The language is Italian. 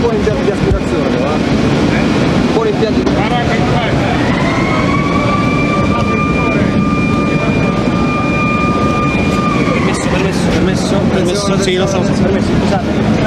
buon impianto di aspirazione, va? Un buon impianto di Permesso, sì, lo so, permesso, scusate.